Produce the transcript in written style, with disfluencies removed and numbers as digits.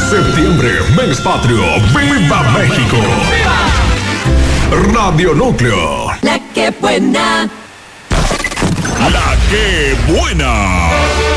Septiembre, mes patrio. ¡Viva México! Radio Núcleo. La que buena. La que buena.